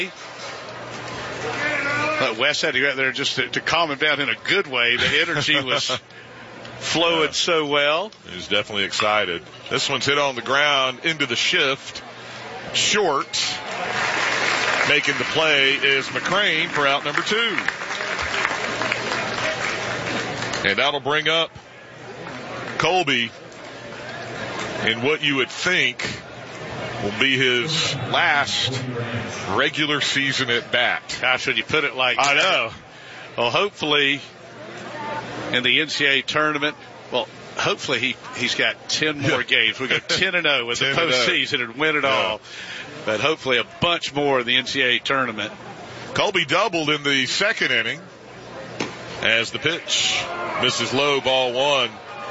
Wes had to get there just to calm him down in a good way. The energy was flowing so well. He was definitely excited. This one's hit on the ground into the shift. Short. Making the play is McCrane for out number 2. And that'll bring up Colby in what you would think will be his last regular season at bat. Gosh, when you put it like I know. Well, hopefully in the NCAA tournament, hopefully he's got 10 more games. We go 10-0 with the postseason and win it all. But hopefully a bunch more in the NCAA tournament. Colby doubled in the second inning as the pitch misses low, ball 1.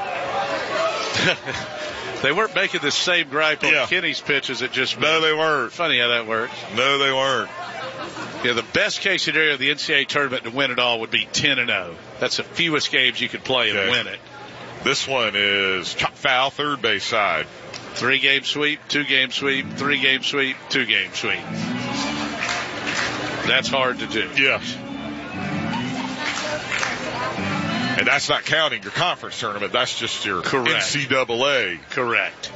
They weren't making the same gripe on Kenny's pitches. No, they weren't. Funny how that works. No, they weren't. Yeah, the best case scenario of the NCAA tournament to win it all would be 10-0. That's the fewest games you could play and win it. This one is chop foul, third base side. 3-game sweep, 2-game sweep, 3-game sweep, 2-game sweep. That's hard to do. Yes. And that's not counting your conference tournament. That's just your NCAA. Correct.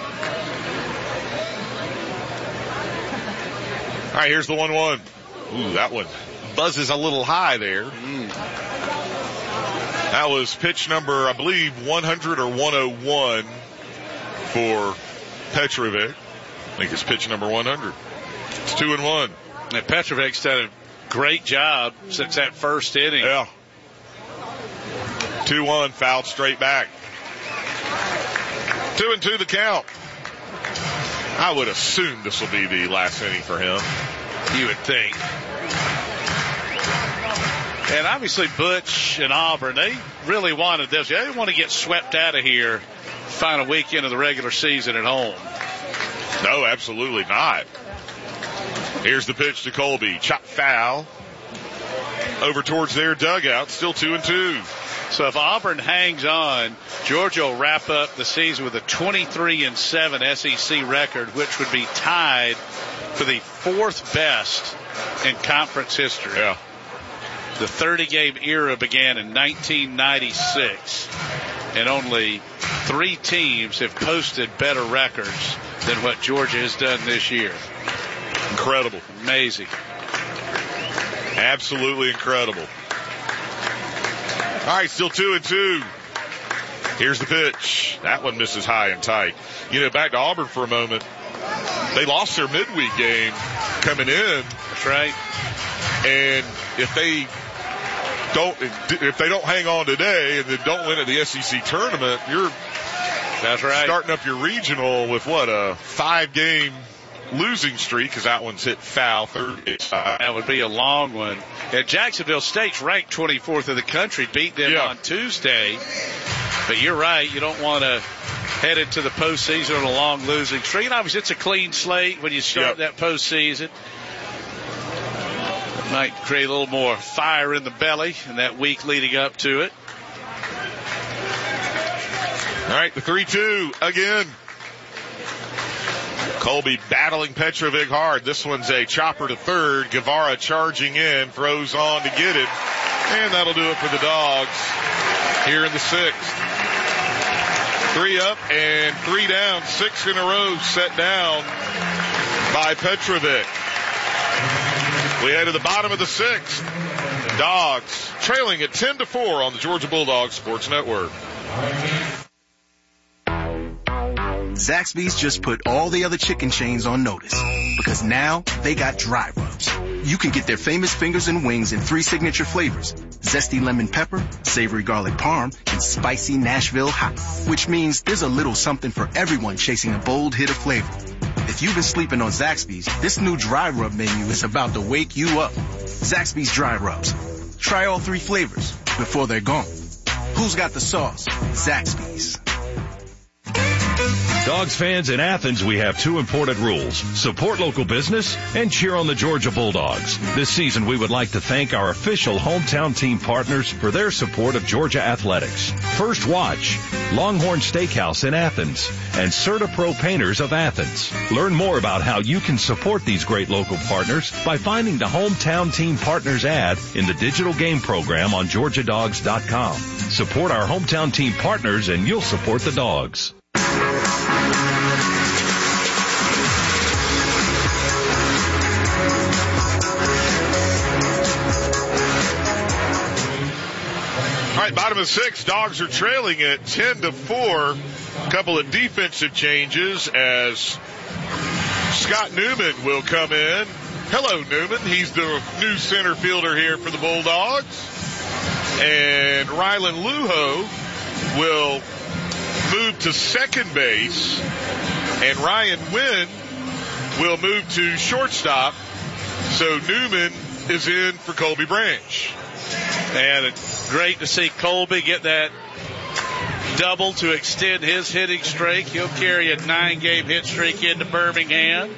All right, here's the 1-1. Ooh, that one buzzes a little high there. That was pitch number, I believe, 100 or 101 for Petrovic. I think it's pitch number 100. It's 2-1. And Petrovic's done a great job since that first inning. Yeah. 2-1, fouled straight back. 2-2 the count. I would assume this will be the last inning for him. You would think. And obviously Butch and Auburn, they really wanted this. They didn't want to get swept out of here final weekend of the regular season at home. No, absolutely not. Here's the pitch to Colby. Chop foul. Over towards their dugout. Still 2-2. So if Auburn hangs on, Georgia will wrap up the season with a 23-7 SEC record, which would be tied for the 4th best in conference history. Yeah. The 30-game era began in 1996, and only 3 teams have posted better records than what Georgia has done this year. Incredible. Amazing. Absolutely incredible. All right, still 2-2. Here's the pitch. That one misses high and tight. Back to Auburn for a moment. They lost their midweek game coming in. That's right. And if they don't hang on today and then don't win at the SEC tournament, you're starting up your regional with a 5-game losing streak, because that one's hit foul third base side. That would be a long one. And Jacksonville State's ranked 24th in the country, beat them on Tuesday. But you're right, you don't want to head into the postseason on a long losing streak. And obviously it's a clean slate when you start that postseason. It might create a little more fire in the belly in that week leading up to it. All right, the 3-2 again. Colby battling Petrovic hard. This one's a chopper to third. Guevara charging in, throws on to get it. And that'll do it for the Dogs here in the 6th. 3 up and 3 down. 6 in a row set down by Petrovic. We head to the bottom of the 6th. Dogs trailing at 10-4 on the Georgia Bulldogs Sports Network. Zaxby's just put all the other chicken chains on notice, because now they got dry rubs. You can get their famous fingers and wings in 3 signature flavors: zesty lemon pepper, savory garlic parm, and spicy Nashville hot, which means there's a little something for everyone chasing a bold hit of flavor. If you've been sleeping on Zaxby's, this new dry rub menu is about to wake you up. Zaxby's dry rubs. Try all 3 flavors before they're gone. Who's got the sauce? Zaxby's. Dogs fans in Athens, we have two important rules. Support local business and cheer on the Georgia Bulldogs. This season, we would like to thank our official hometown team partners for their support of Georgia athletics. First Watch, Longhorn Steakhouse in Athens, and CertaPro Painters of Athens. Learn more about how you can support these great local partners by finding the Hometown Team Partners ad in the digital game program on GeorgiaDogs.com. Support our hometown team partners and you'll support the Dogs. All right, bottom of 6, Dogs are trailing at 10-4. A couple of defensive changes as Scott Newman will come in. Hello, Newman. He's the new center fielder here for the Bulldogs. And Rylan Lujo will move to second base. And Ryan Wynn will move to shortstop. So Newman is in for Colby Branch. And it's great to see Colby get that double to extend his hitting streak. He'll carry a 9-game hit streak into Birmingham.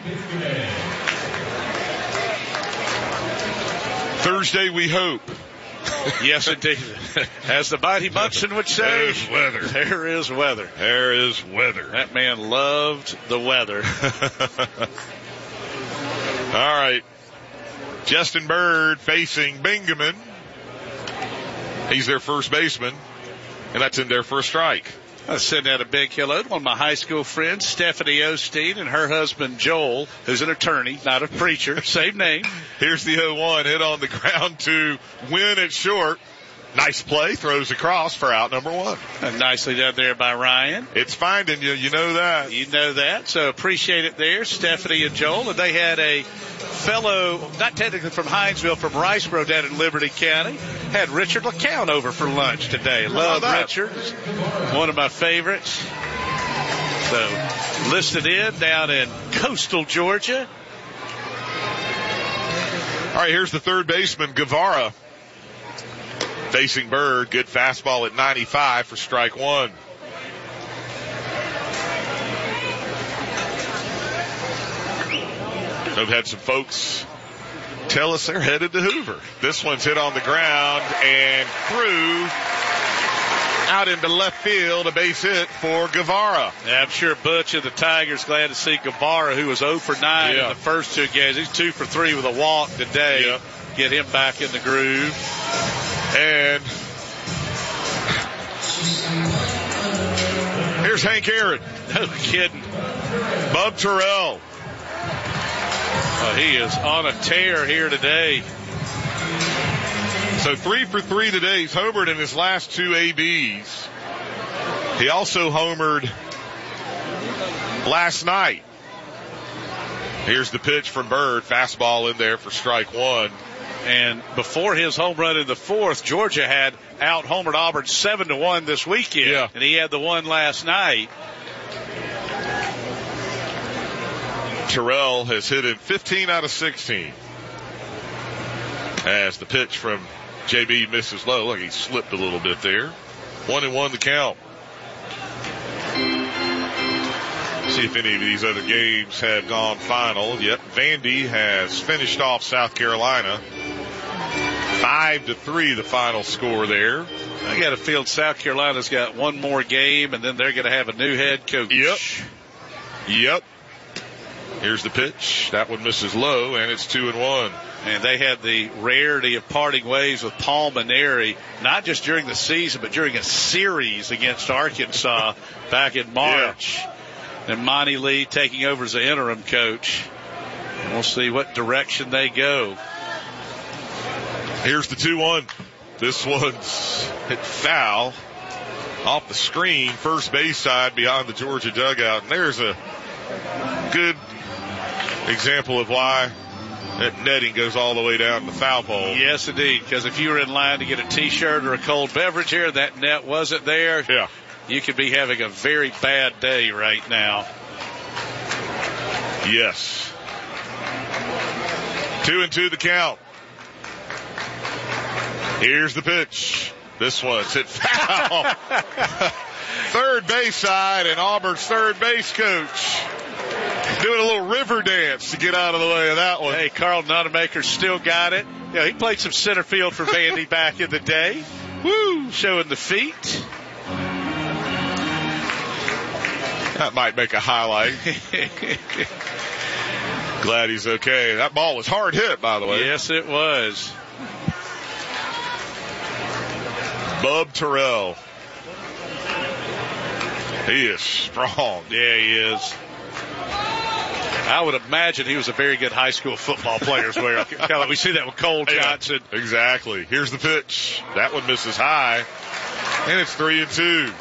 Thursday, we hope. Yes, indeed. As the Mighty Munson would say, there's weather. There is weather. There is weather. That man loved the weather. All right. Justin Bird facing Bingaman. He's their first baseman, and that's in there for a strike. I was sending out a big hello to one of my high school friends, Stephanie Osteen, and her husband, Joel, who's an attorney, not a preacher. Same name. Here's the 0-1, hit on the ground to Win at short. Nice play, throws across for out number 1. And nicely done there by Ryan. It's finding you, you know that. You know that, so appreciate it there, Stephanie and Joel. And they had a fellow, not technically from Hinesville, from Riceboro down in Liberty County, had Richard LeCount over for lunch today. Love Richard. One of my favorites. So listed in down in coastal Georgia. All right, here's the third baseman, Guevara. Facing Bird, good fastball at 95 for strike 1. I've had some folks tell us they're headed to Hoover. This one's hit on the ground and through out into left field, a base hit for Guevara. Yeah, I'm sure Butch and the Tigers glad to see Guevara, who was 0 for 9 in the first 2 games. He's 2 for 3 with a walk today. Get him back in the groove. And here's Hank Aaron. No kidding. Bub Terrell. He is on a tear here today. So 3 for 3 today. He's homered in his last 2 ABs. He also homered last night. Here's the pitch from Bird. Fastball in there for strike 1. And before his home run in the 4th, Georgia had out-homered Auburn 7-1 this weekend. Yeah. And he had the one last night. Terrell has hit in 15 out of 16. As the pitch from JB misses low. Look, he slipped a little bit there. 1-1 the count. See if any of these other games have gone final. Yep, Vandy has finished off South Carolina. 5-3 the final score there. I got a feel South Carolina's got one more game, and then they're going to have a new head coach. Yep. Here's the pitch. That one misses low, and it's 2-1. And they had the rarity of parting ways with Paul Maneri, not just during the season, but during a series against Arkansas back in March. Yeah. And Monty Lee taking over as the interim coach. And we'll see what direction they go. Here's the 2-1. This one's hit foul off the screen, first base side beyond the Georgia dugout. And there's a good example of why that netting goes all the way down the foul pole. Yes, indeed. Because if you were in line to get a T-shirt or a cold beverage here, that net wasn't there. Yeah. You could be having a very bad day right now. Yes. 2-2 the count. Here's the pitch. This one's hit foul. third base side, and Auburn's third base coach doing a little river dance to get out of the way of that one. Hey, Carl Nonamaker still got it. Yeah, he played some center field for Vandy back in the day. Woo! Showing the feet. That might make a highlight. Glad he's okay. That ball was hard hit, by the way. Yes, it was. Bub Terrell. He is strong. Yeah, he is. I would imagine he was a very good high school football player as well. Kind of like we see that with Cole Johnson. Yeah, exactly. Here's the pitch. That one misses high. And it's 3-2.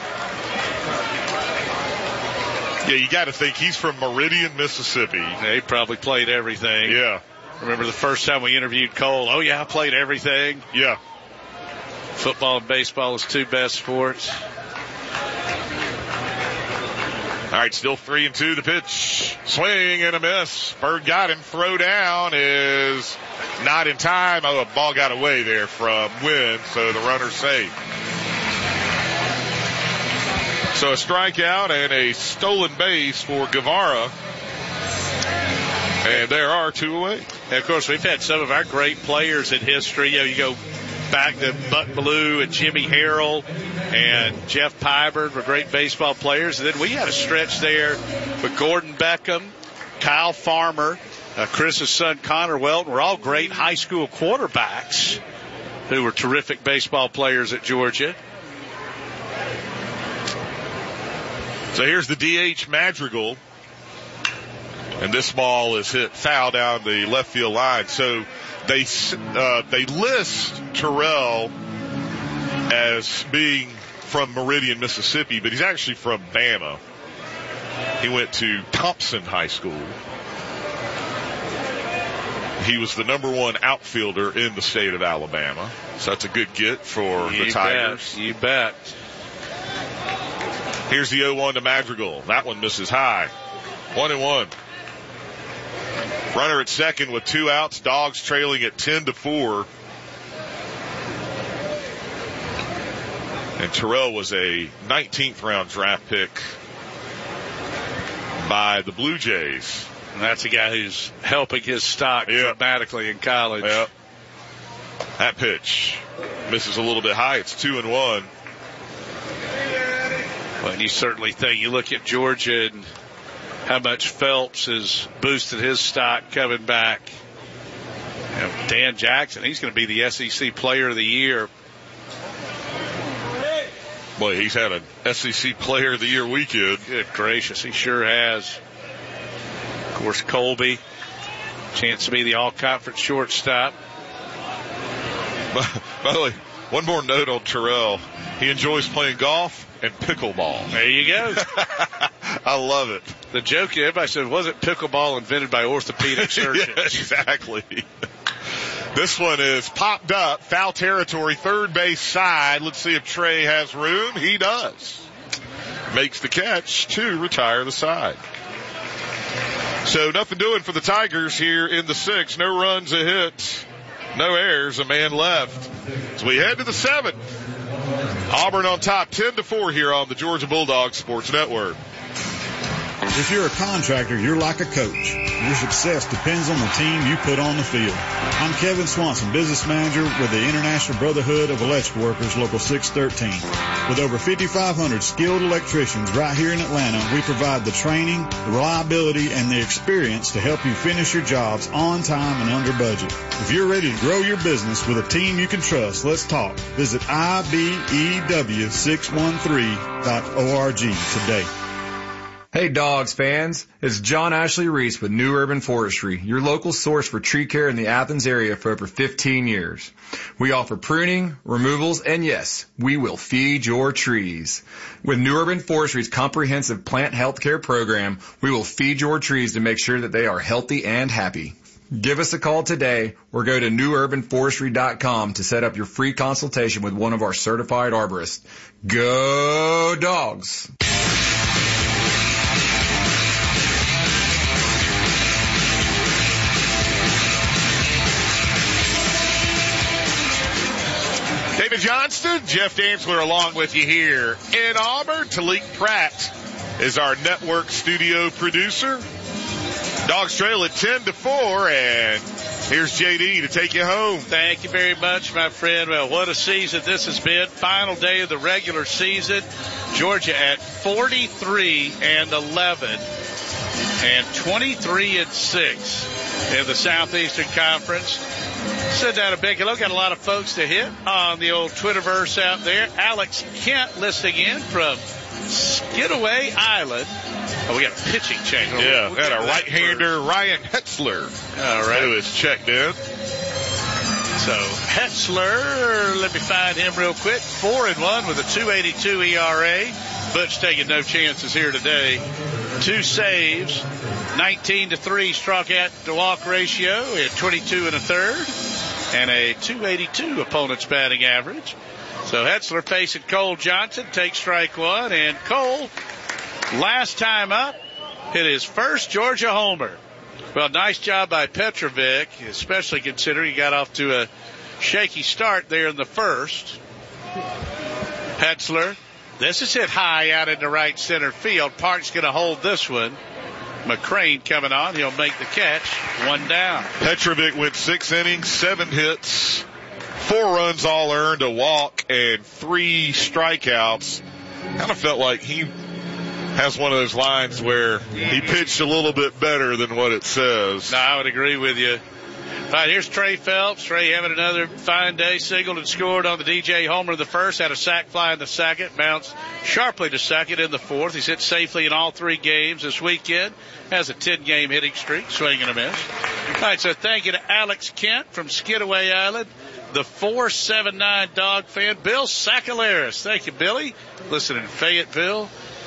Yeah, you got to think he's from Meridian, Mississippi. Yeah, he probably played everything. Yeah. Remember the first time we interviewed Cole? Oh, yeah, I played everything. Yeah. Football and baseball is two best sports. All right, still 3-2. The pitch. Swing and a miss. Bird got him. Throw down is not in time. Oh, a ball got away there from Wynn, so the runner's safe. So a strikeout and a stolen base for Guevara. And there are two away. And, of course, we've had some of our great players in history. You know, you go back to Buck Bellew and Jimmy Harrell and Jeff Pyburn were great baseball players. And then we had a stretch there with Gordon Beckham, Kyle Farmer, Chris's son Connor Welton. Were all great high school quarterbacks who were terrific baseball players at Georgia. So here's the DH Madrigal. And this ball is hit foul down the left field line. So they list Terrell as being from Meridian, Mississippi, but he's actually from Bama. He went to Thompson High School. He was the number one outfielder in the state of Alabama. So that's a good get for the Tigers. You bet. Here's the 0-1 to Madrigal. That one misses high. 1-1. Runner at second with two outs. Dogs trailing at 10-4. And Terrell was a 19th round draft pick by the Blue Jays. And that's a guy who's helping his stock dramatically in college. Yep. That pitch misses a little bit high. It's 2-1. Well, and you certainly think, you look at Georgia and how much Phelps has boosted his stock coming back. You know, Dan Jackson, he's going to be the SEC Player of the Year. Boy, he's had an SEC Player of the Year weekend. Good gracious, he sure has. Of course, Colby, chance to be the all-conference shortstop. By the way, one more note on Terrell. He enjoys playing golf and pickleball. There you go. I love it. The joke, everybody said, wasn't pickleball invented by orthopedic surgeons? Yeah, exactly. This one is popped up, foul territory, third base side. Let's see if Trey has room. He does. Makes the catch to retire the side. So nothing doing for the Tigers here in the sixth. No runs, a hit, no errors, a man left. So we head to the seventh. Auburn on top, 10-4 here on the Georgia Bulldogs Sports Network. If you're a contractor, you're like a coach. Your success depends on the team you put on the field. I'm Kevin Swanson, business manager with the International Brotherhood of Electrical Workers, Local 613. With over 5,500 skilled electricians right here in Atlanta, we provide the training, the reliability, and the experience to help you finish your jobs on time and under budget. If you're ready to grow your business with a team you can trust, let's talk. Visit IBEW613.org today. Hey Dogs fans, it's John Ashley Reese with New Urban Forestry, your local source for tree care in the Athens area for over 15 years. We offer pruning, removals, and yes, we will feed your trees. With New Urban Forestry's comprehensive plant health care program, we will feed your trees to make sure that they are healthy and happy. Give us a call today or go to newurbanforestry.com to set up your free consultation with one of our certified arborists. Go Dogs! Dana Johnston, Jeff Dantzler along with you here in Auburn. Talik Pratt is our network studio producer. Dogs trail at 10-4, and here's JD to take you home. Thank you very much, my friend. Well, what a season this has been. Final day of the regular season. Georgia at 43-11 and 23-6 in the Southeastern Conference. Send out a big hello. Got a lot of folks to hit on the old Twitterverse out there. Alex Kent listening in from Skidaway Island. Oh, we got a pitching change. Yeah, we got a right-hander, Ryan Hetzler, who is checked in. So Hetzler, let me find him real quick. 4-1 with a 2.82 ERA. Butch taking no chances here today. 2 saves, 19-3 strikeout to walk ratio at 22 1/3, and a 2.82 opponent's batting average. So Hetzler facing Cole Johnson, takes strike one, and Cole, last time up, hit his first Georgia homer. Well, nice job by Petrovic, especially considering he got off to a shaky start there in the first. Hetzler, this is hit high out into right center field. Park's going to hold this one. McCrane coming on. He'll make the catch. 1 down. Petrovic went 6 innings, 7 hits, 4 runs all earned, a walk, and 3 strikeouts. Kind of felt like he has one of those lines where he pitched a little bit better than what it says. No, I would agree with you. All right, here's Trey Phelps. Trey having another fine day. Singled and scored on the DJ homer in the first. Had a sac fly in the second. Bounced sharply to second in the fourth. He's hit safely in all 3 games this weekend. Has a 10-game hitting streak. Swing and a miss. All right, so thank you to Alex Kent from Skidaway Island. The 479 Dog fan. Bill Sacalaris. Thank you, Billy. Listening in Fayetteville.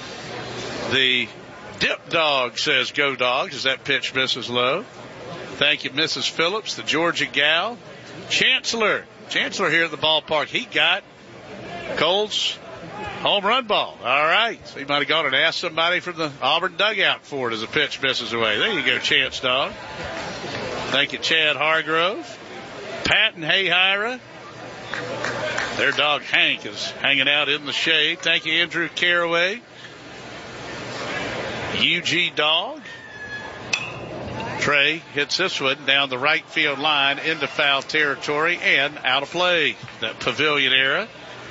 The Dip Dog says, go Dogs, as that pitch misses low. Thank you, Mrs. Phillips, the Georgia gal. Chancellor here at the ballpark. He got Cole's home run ball. All right. So he might have gone and asked somebody from the Auburn dugout for it as a pitch misses away. There you go, Chance Dog. Thank you, Chad Hargrove. Pat and Hayhira. Their dog Hank is hanging out in the shade. Thank you, Andrew Caraway. UG Dog. Trey hits this one down the right field line into foul territory and out of play. That pavilion era.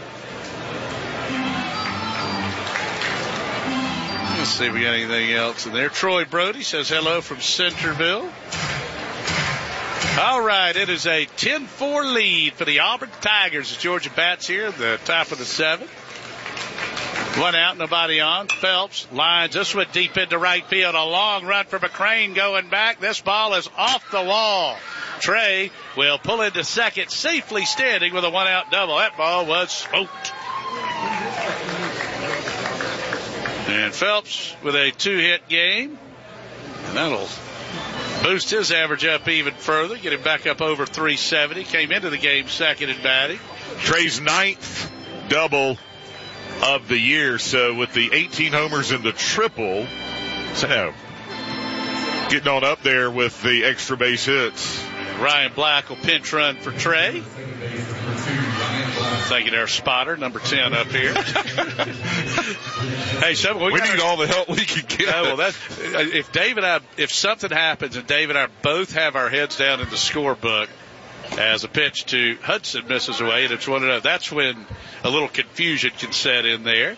Let's see if we got anything else in there. Troy Brody says hello from Centerville. All right, it is a 10-4 lead for the Auburn Tigers as Georgia bats here at the top of the 7th. 1 out, nobody on. Phelps lines this one deep into right field. A long run for McCrane going back. This ball is off the wall. Trey will pull into second, safely standing with a 1-out double. That ball was smoked. And Phelps with a 2-hit game. And that'll boost his average up even further, get him back up over 370. Came into the game second in batting. Trey's 9th double of the year, so with the 18 homers in the triple, so getting on up there with the extra base hits. Ryan Black will pinch run for Trey. Thank you to our spotter, number 10 up here. Hey, we need all the help we can get. Well, if something happens and Dave and I both have our heads down in the scorebook as a pitch to Hudson misses away, and it's 1-0, that's when a little confusion can set in there.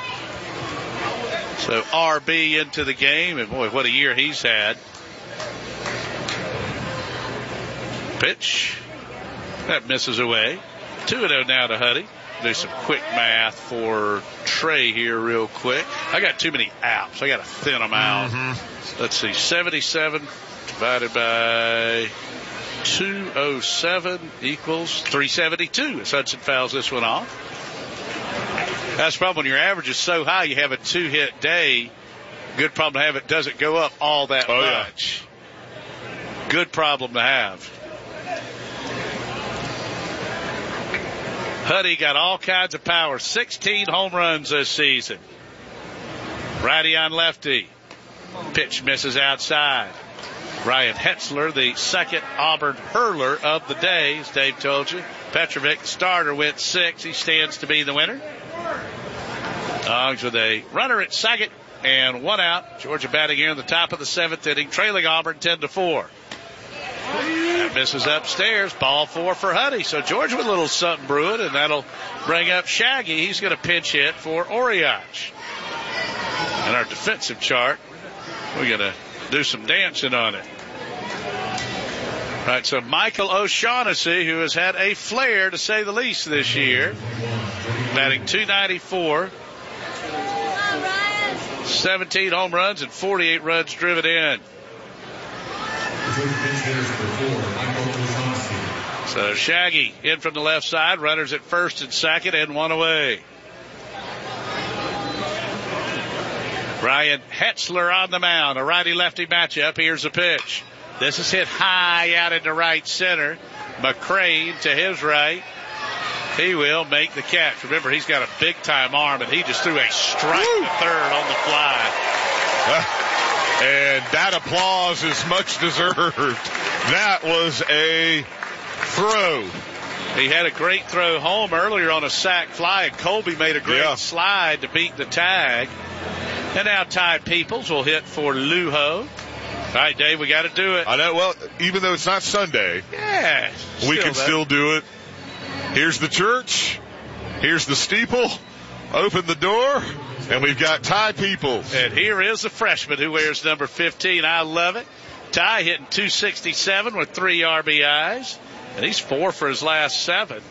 So RB into the game, and boy, what a year he's had. Pitch. That misses away. 2-0 now to Huddy. Do some quick math for Trey here real quick. I got too many apps. I got to thin them out. Mm-hmm. Let's see. 77 divided by 207 equals 372 as Hudson fouls this one off. That's the problem. When your average is so high, you have a 2-hit day. Good problem to have. It doesn't go up all that much. Yeah. Good problem to have. Huddy got all kinds of power. 16 home runs this season. Righty on lefty. Pitch misses outside. Ryan Hetzler, the second Auburn hurler of the day, as Dave told you. Petrovic, the starter, went 6. He stands to be the winner. Dogs with a runner at second and 1 out. Georgia batting here in the top of the 7th inning, trailing Auburn 10-4. That misses upstairs. Ball 4 for Huddy. So Georgia with a little something brewing, and that'll bring up Shaggy. He's going to pinch hit for Oriach. And our defensive chart, we're going to do some dancing on it. All right, so Michael O'Shaughnessy, who has had a flair, to say the least, this year, batting .294, 17 home runs and 48 runs driven in. So Shaggy in from the left side, runners at first and second, and 1 away. Ryan Hetzler on the mound, a righty-lefty matchup. Here's the pitch. This is hit high out into right center. McCrane to his right. He will make the catch. Remember, he's got a big-time arm, and he just threw a strike to third on the fly. And that applause is much deserved. That was a throw. He had a great throw home earlier on a sac fly, and Colby made a great slide to beat the tag. And now Ty Peoples will hit for Lujo. All right, Dave, we got to do it. I know. Well, even though it's not Sunday, we can still do it. Here's the church. Here's the steeple. Open the door, and we've got Ty Peoples. And here is the freshman who wears number 15. I love it. Ty hitting .267 with 3 RBIs, and he's 4 for his last 7.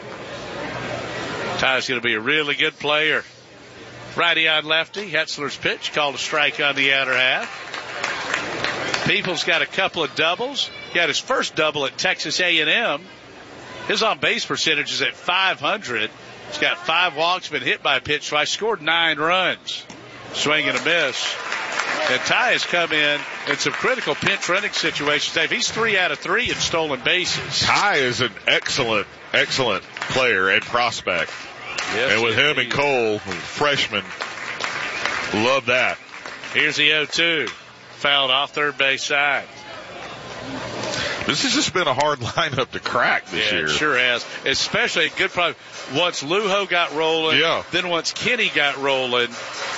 Ty's going to be a really good player. Righty on lefty. Hetzler's pitch called a strike on the outer half. Peoples got a couple of doubles. Got his first double at Texas A&M. His on-base percentage is at .500. He's got 5 walks, been hit by a pitch twice, scored 9 runs. Swing and a miss. And Ty has come in some critical pinch running situations. Dave, he's 3 out of 3 in stolen bases. Ty is an excellent player and prospect. Yes, and with him and Cole, freshman, love that. Here's the 0-2. Fouled off third base side. This has just been a hard lineup to crack this year. It sure has. Especially a good problem. Once Lujo got rolling, then once Kenny got rolling,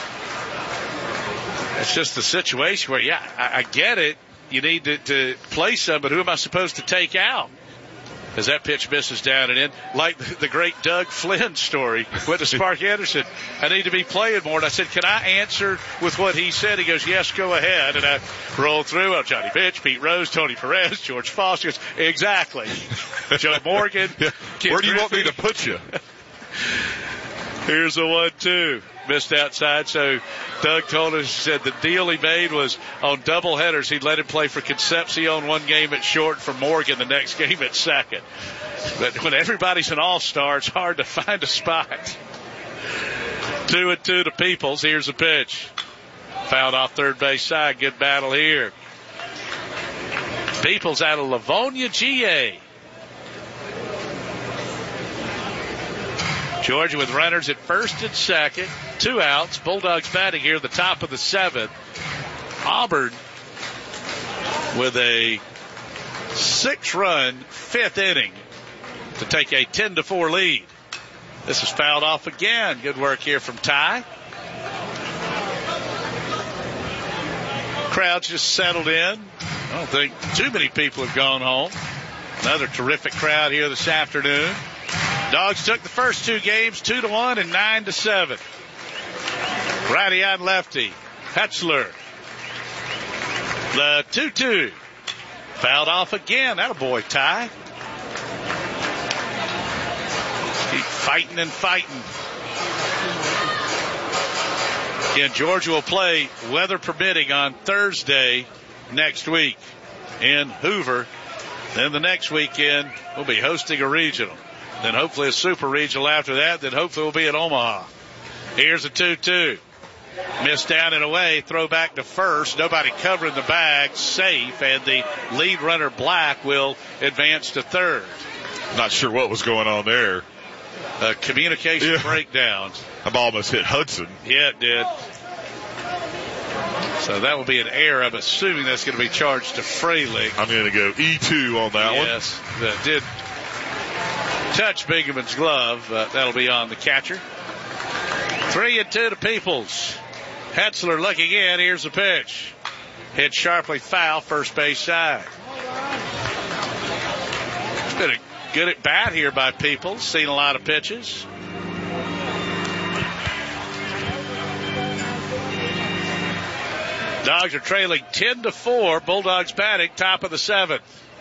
it's just the situation where, I get it. You need to play some, but who am I supposed to take out? As that pitch misses down and in, like the great Doug Flynn story, went to Spark Anderson. I need to be playing more. And I said, can I answer with what he said? He goes, yes, go ahead. And I rolled through. Johnny Pitch, Pete Rose, Tony Perez, George Foster. Goes, exactly. Joe Morgan. Where do you want me to put you? Here's a 1-2. Missed outside. So Doug told us, he said the deal he made was on double headers. He'd let him play for Concepcion one game at short, for Morgan the next game at second. But when everybody's an all-star, it's hard to find a spot. 2-2 to Peoples. Here's a pitch. Fouled off third base side. Good battle here. Peoples out of Livonia, GA. Georgia with runners at first and second. 2 outs. Bulldogs batting here at the top of the 7th. Auburn with a 6-run 5th inning to take a 10-4 lead. This is fouled off again. Good work here from Ty. Crowd's just settled in. I don't think too many people have gone home. Another terrific crowd here this afternoon. Dogs took the first 2 games 2-1 and 9-7. Righty on lefty. Hetzler. The 2-2. Fouled off again. That a boy, Ty. Keep fighting and fighting. Again, Georgia will play, weather permitting, on Thursday next week in Hoover. Then the next weekend we'll be hosting a regional. Then hopefully a super regional after that. Then hopefully we'll be at Omaha. Here's a 2-2. Missed down and away. Throw back to first. Nobody covering the bag. Safe. And the lead runner, Black, will advance to third. Not sure what was going on there. Communication breakdowns. That ball almost hit Hudson. Yeah, it did. So that will be an error. I'm assuming that's going to be charged to Freilich. I'm going to go E2 on that one. Yes, that did touch Bingaman's glove. That'll be on the catcher. 3-2 to Peoples. Hetzler looking in. Here's the pitch. Hit sharply foul, first base side. It's been a good at bat here by Peoples. Seen a lot of pitches. Dogs are trailing 10-4. Bulldogs batting, top of the 7th.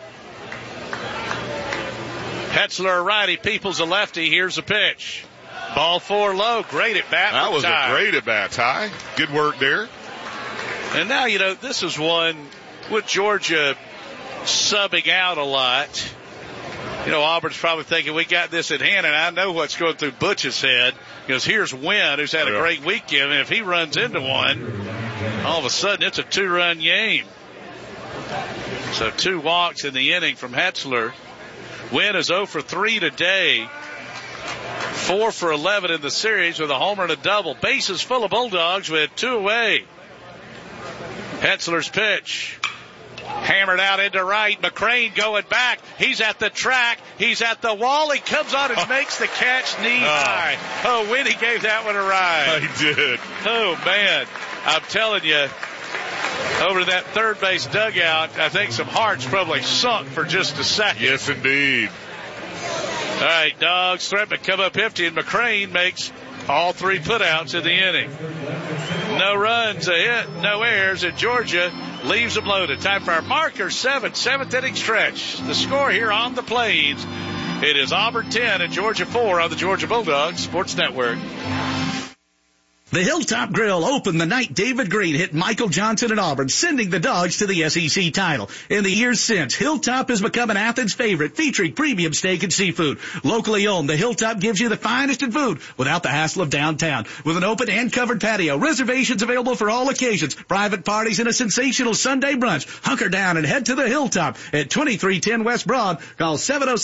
Hetzler a righty, Peoples a lefty. Here's the pitch. Ball 4 low. Great at bat. That was Ty. a great at bat, Ty. Good work there. And now, this is one with Georgia subbing out a lot. Auburn's probably thinking we got this in hand, and I know what's going through Butch's head, because here's Wynn, who's had a great weekend, and if he runs into one, all of a sudden it's a 2-run game. So 2 walks in the inning from Hetzler. Wynn is 0 for 3 today. 4 for 11 in the series with a homer and a double. Bases full of Bulldogs with 2 away. Hetzler's pitch. Hammered out into right. McCrane going back. He's at the track. He's at the wall. He comes on and makes the catch knee high. Oh, Winnie gave that one a ride. I did. Oh, man. I'm telling you, over that third base dugout, I think some hearts probably sunk for just a second. Yes, indeed. All right, Dogs threaten to come up empty, and McCrane makes all 3 putouts in the inning. No runs, a hit, no errors, and Georgia leaves them loaded. Time for our marker 7th inning stretch. The score here on the Plains, it is Auburn 10 and Georgia 4 on the Georgia Bulldogs Sports Network. The Hilltop Grill opened the night David Green hit Michael Johnson at Auburn, sending the Dogs to the SEC title. In the years since, Hilltop has become an Athens favorite, featuring premium steak and seafood. Locally owned, the Hilltop gives you the finest in food without the hassle of downtown. With an open and covered patio, reservations available for all occasions, private parties, and a sensational Sunday brunch. Hunker down and head to the Hilltop at 2310 West Broad. Call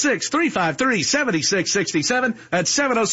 706-353-7667. That's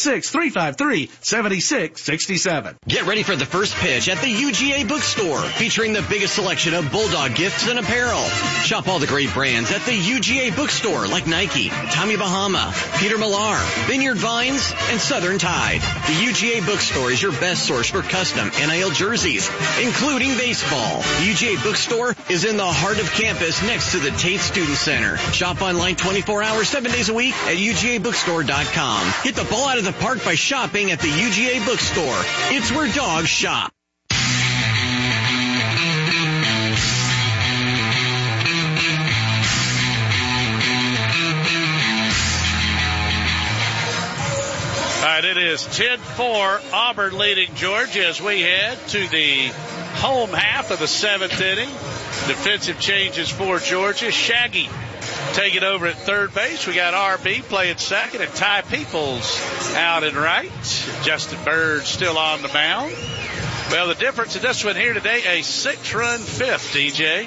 706-353-7667. Get ready for the first pitch at the UGA Bookstore, featuring the biggest selection of Bulldog gifts and apparel. Shop all the great brands at the UGA Bookstore, like Nike, Tommy Bahama, Peter Millar, Vineyard Vines, and Southern Tide. The UGA Bookstore is your best source for custom NIL jerseys, including baseball. The UGA Bookstore is in the heart of campus next to the Tate Student Center. Shop online 24 hours, 7 days a week at UGABookstore.com. Hit the ball out of the park by shopping at the UGA Bookstore. It's where dogs shop. All right, it is 10-4, Auburn leading Georgia as we head to the home half of the 7th inning. Defensive changes for Georgia. Shaggy taking over at third base. We got RB playing second, and Ty Peoples out and right. Justin Bird still on the mound. Well, the difference in this one here today, a 6-run fifth, DJ.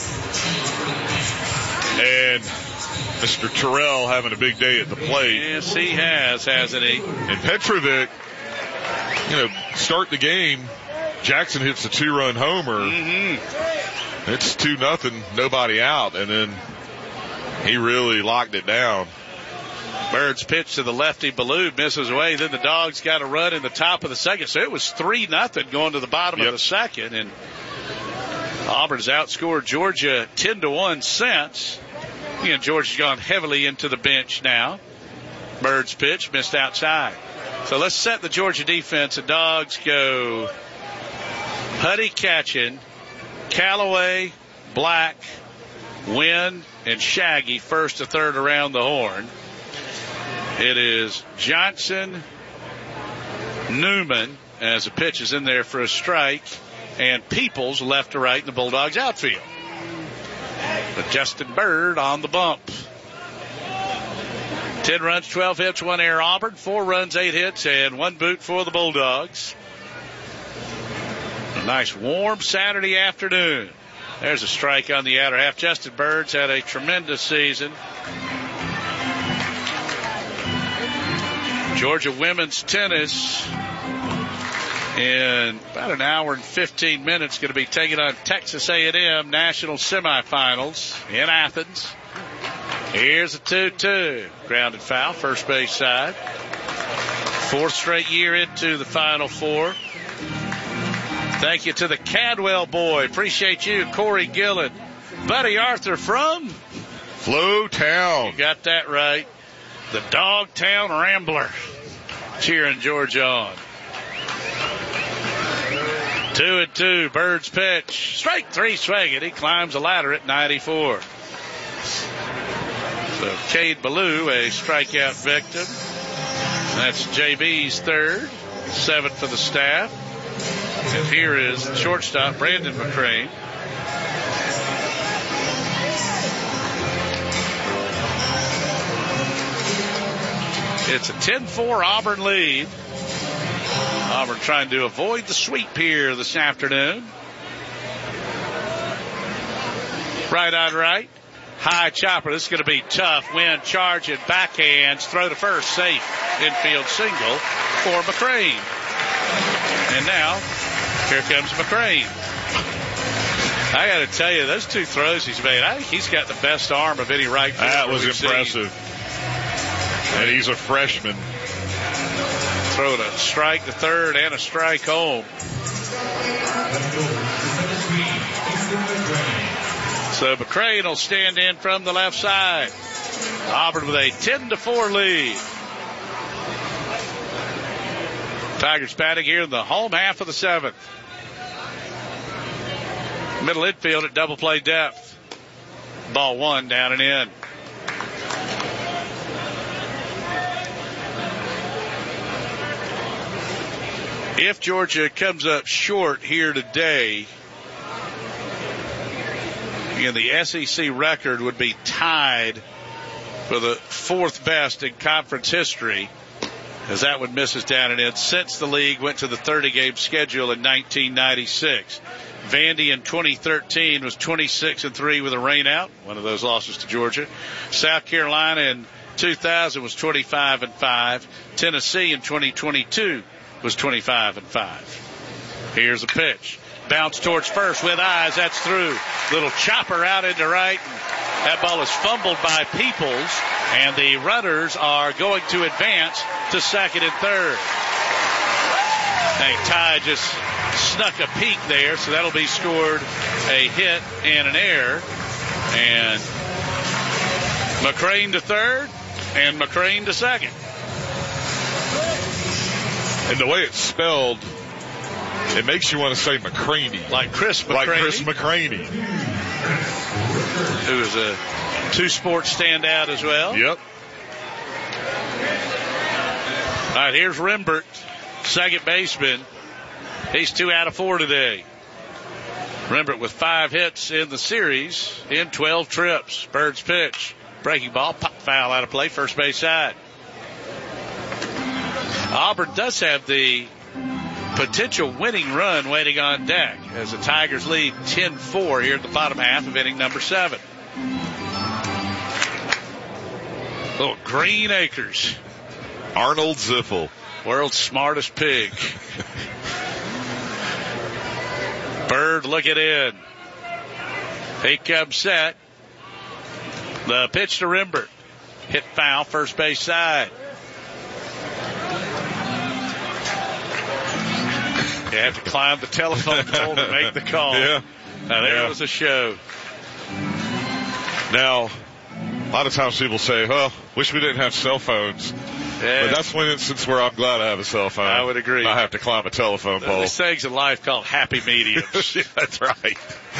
And Mr. Terrell having a big day at the plate. Yes, he has, hasn't he? And Petrovic, start the game. Jackson hits a 2-run homer. Mm-hmm. It's 2-0, nobody out, and then he really locked it down. Bird's pitch to the lefty, Ballou misses away. Then the Dogs got a run in the top of the second. So it was 3-0 going to the bottom of the second. And Auburn's outscored Georgia 10-1 since. Again, Georgia's gone heavily into the bench now. Bird's pitch missed outside. So let's set the Georgia defense. The Dogs go Huddy catching, Callaway, Black, Wynn, and Shaggy first to third around the horn. It is Johnson, Newman, as the pitch is in there for a strike, and Peoples left to right in the Bulldogs outfield. But Justin Bird on the bump. 10 runs, 12 hits, 1 error Auburn, 4 runs, 8 hits, and 1 boot for the Bulldogs. A nice warm Saturday afternoon. There's a strike on the outer half. Justin Bird's had a tremendous season. Georgia women's tennis in about an hour and 15 minutes, going to be taking on Texas A&M National Semifinals in Athens. Here's a 2-2. Grounded foul, first base side. 4th straight year into the Final Four. Thank you to the Cadwell boy. Appreciate you, Corey Gillen. Buddy Arthur from Flowtown. You got that right. The Dogtown Rambler. Cheering Georgia on. 2-2. Bird's pitch. Strike 3 swinging. He climbs the ladder at 94. So Cade Ballou, a strikeout victim. That's JB's 3rd. 7th for the staff. And here is the shortstop, Brandon McCrane. It's a 10-4 Auburn lead. Auburn trying to avoid the sweep here this afternoon. Right on right. High chopper. This is going to be tough. Wind charging, backhands, throw to first, safe. Infield single for McCrane. And now, here comes McCrane. I got to tell you, those 2 throws he's made, I think he's got the best arm of any right fielder. That was impressive. And he's a freshman. Throwing a strike to third and a strike home. So McCrane will stand in from the left side. Auburn with a 10-4 lead. Tigers batting here in the home half of the 7th. Middle infield at double play depth. Ball 1 down and in. If Georgia comes up short here today, the SEC record would be tied for the 4th best in conference history, as that one misses down and in since the league went to the 30-game schedule in 1996. Vandy in 2013 was 26-3 with a rainout, one of those losses to Georgia. South Carolina in 2000 was 25-5. Tennessee in 2022 was 25-5. Here's a pitch. Bounce towards first with eyes. That's through. Little chopper out into right. That ball is fumbled by Peoples, and the runners are going to advance to second and third. I think Ty just snuck a peek there, so that'll be scored a hit and an error. And McCrane to third, and McCrane to second. And the way it's spelled, it makes you want to say McCraney. Like Chris McCraney. Like Chris McCraney. Who is a 2-sport standout as well. Yep. All right, here's Rembert, second baseman. He's 2 out of 4 today. Rembert with 5 hits in the series in 12 trips. Bird's pitch. Breaking ball, pop foul out of play, first base side. Auburn does have the potential winning run waiting on deck as the Tigers lead 10-4 here at the bottom half of inning number 7. Little Green Acres. Arnold Ziffel. World's smartest pig. Bird looking in. He comes set. The pitch to Rembert. Hit foul, first base side. You have to climb the telephone pole to make the call. Yeah. Now, there was a show. Now, a lot of times people say, well, wish we didn't have cell phones. Yeah. But that's one instance where I'm glad I have a cell phone. I would agree. I have to climb a telephone pole. There's things in life called happy mediums. Yeah, that's right.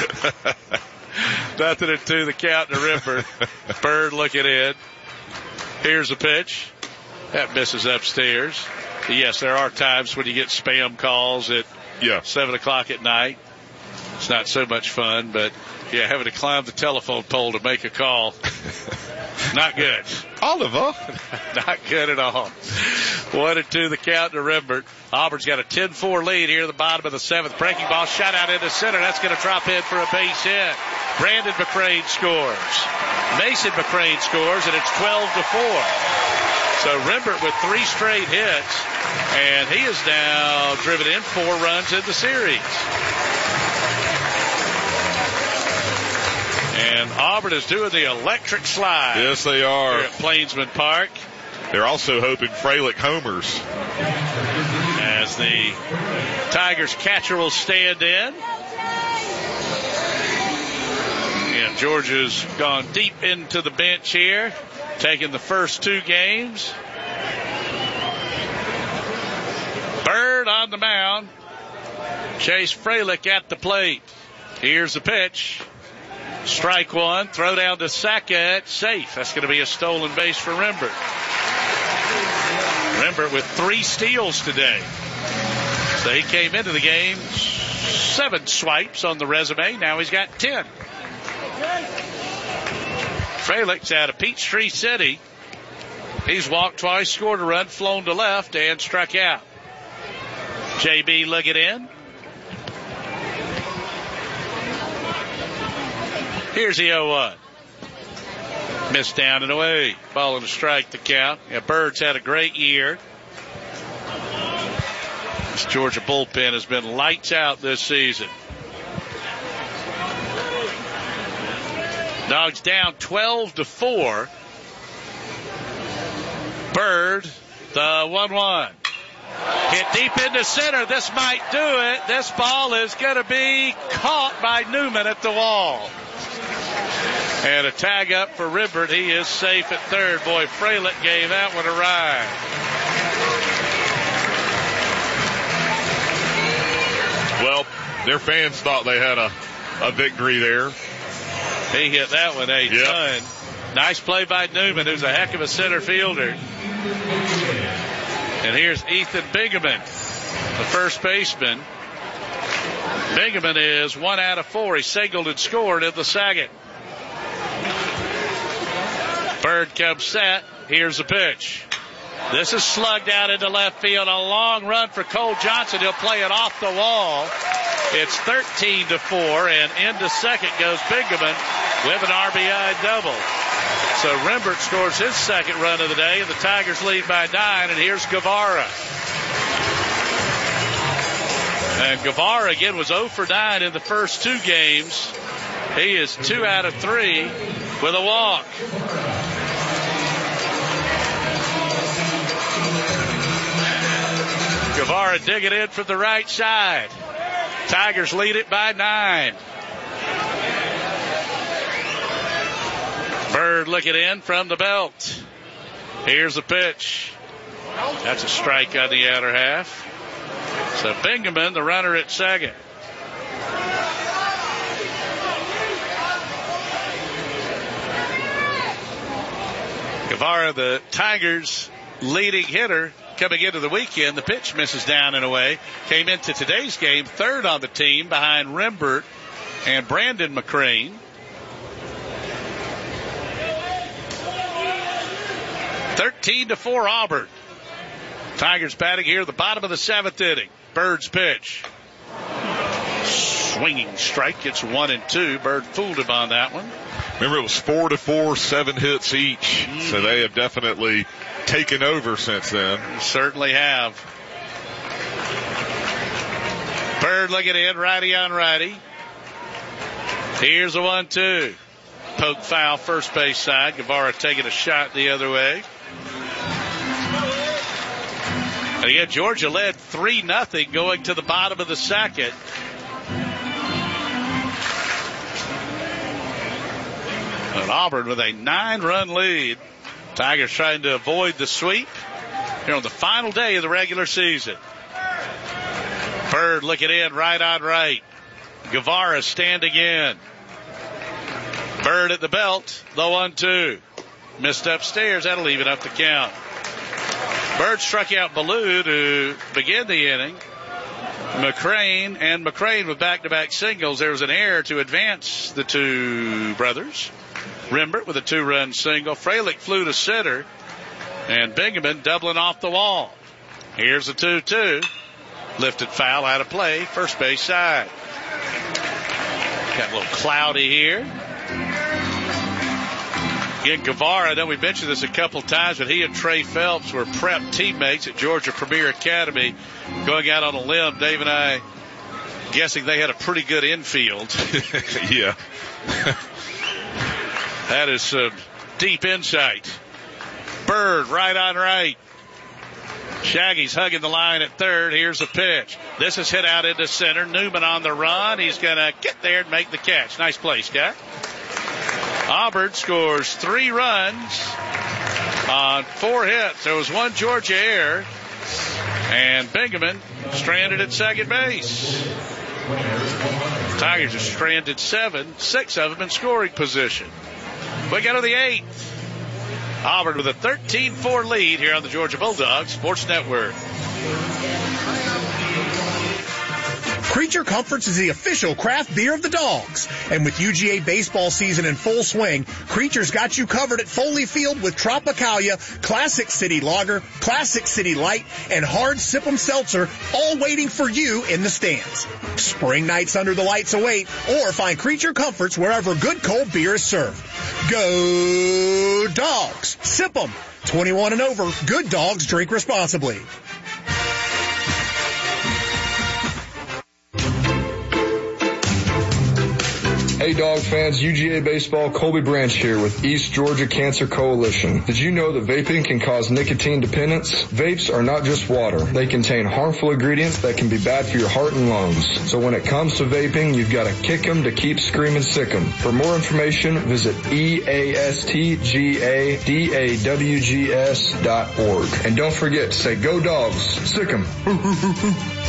Nothing at 2, the count to Rembert. Bird looking in. Here's the pitch. That misses upstairs. Yes, there are times when you get spam calls at 7 o'clock at night. It's not so much fun, but having to climb the telephone pole to make a call, not good. Oliver. Not good at all. 1-2 the count to Rembert. Auburn's got a 10-4 lead here at the bottom of the 7th. Breaking ball shot out into center. That's going to drop in for a base hit. Brandon McCrane scores. Mason McCrane scores, and it's 12-4. So Rembert with 3 straight hits, and he has now driven in 4 runs in the series. And Auburn is doing the electric slide. Yes, they are. Here at Plainsman Park. They're also hoping Freilich homers. As the Tigers catcher will stand in. And Georgia's gone deep into the bench here, taking the first 2 games. Bird on the mound. Chase Freilich at the plate. Here's the pitch. Strike 1. Throw down to second. Safe. That's going to be a stolen base for Rembert. Rembert with 3 steals today. So he came into the game 7 swipes on the resume. Now he's got 10. Freilich's out of Peachtree City. He's walked twice, scored a run, flown to left, and struck out. JB looking in. Here's the 0-1. Missed down and away. Ball and a strike to count. Yeah, Bird's had a great year. This Georgia bullpen has been lights out this season. Dogs down 12-4. Bird, the 1-1. Hit deep into center. This might do it. This ball is going to be caught by Newman at the wall. And a tag up for Rembert. He is safe at third. Boy, Freilich gave that one a ride. Well, their fans thought they had a victory there. He hit that one a ton. Nice play by Newman, who's a heck of a center fielder. And here's Ethan Bingaman, the first baseman. Bingaman is 1 out of 4. He singled and scored in the second. Bird comes set. Here's the pitch. This is slugged out into left field. A long run for Cole Johnson. He'll play it off the wall. It's 13-4, and into second goes Bingaman with an RBI double. So Rembert scores his second run of the day, and the Tigers lead by 9, and here's Guevara. And Guevara, again, was 0 for 9 in the first 2 games. He is 2 out of 3 with a walk. Guevara digging in from the right side. Tigers lead it by 9. Bird looking in from the belt. Here's the pitch. That's a strike on the outer half. So Bingaman, the runner at second. Guevara, the Tigers' leading hitter coming into the weekend. The pitch misses down and away. Came into today's game third on the team behind Rembert and Brandon McCrane. 13-4 Auburn. Tigers batting here at the bottom of the 7th inning. Bird's pitch. Swinging strike. Gets 1 and 2. Bird fooled him on that one. Remember, it was 4-4, 7 hits each. So they have definitely taken over since then. Certainly have. Bird looking in, righty on righty. Here's a 1-2. Poke foul, first base side. Guevara taking a shot the other way. And again, Georgia led 3-0 going to the bottom of the second. And Auburn with a 9-run lead. Tigers trying to avoid the sweep here on the final day of the regular season. Bird looking in, right on right. Guevara standing in. Bird at the belt, the 1-2. Missed upstairs, that'll even up the count. Bird struck out Ballou to begin the inning. McCrane with back-to-back singles. There was an error to advance the two brothers. Rembert with a 2-run single. Freilich flew to center. And Bingaman doubling off the wall. Here's the 2-2. Lifted foul out of play. First base side. Got a little cloudy here. Again, Guevara, I know we mentioned this a couple times, but he and Trey Phelps were prep teammates at Georgia Premier Academy. Going out on a limb, Dave and I guessing they had a pretty good infield. Yeah. That is some deep insight. Bird, right on right. Shaggy's hugging the line at third. Here's the pitch. This is hit out into center. Newman on the run. He's going to get there and make the catch. Nice play, Scott. Auburn scores 3 runs on 4 hits. There was 1 Georgia error. And Bingaman stranded at second base. Tigers are stranded 7, 6 of them in scoring position. We go to the 8th. Auburn with a 13-4 lead here on the Georgia Bulldogs Sports Network. Creature Comforts is the official craft beer of the Dogs. And with UGA baseball season in full swing, Creature's got you covered at Foley Field with Tropicalia, Classic City Lager, Classic City Light, and Hard Sip'em Seltzer, all waiting for you in the stands. Spring nights under the lights await, or find Creature Comforts wherever good cold beer is served. Go Dogs! Sip 'em! 21 and over. Good dogs drink responsibly. Hey Dog fans, UGA Baseball, Colby Branch here with East Georgia Cancer Coalition. Did you know that vaping can cause nicotine dependence? Vapes are not just water. They contain harmful ingredients that can be bad for your heart and lungs. So when it comes to vaping, you've got to kick 'em to keep screaming sick 'em. For more information, visit eastgadawgs.org. And don't forget to say go dogs, sick 'em.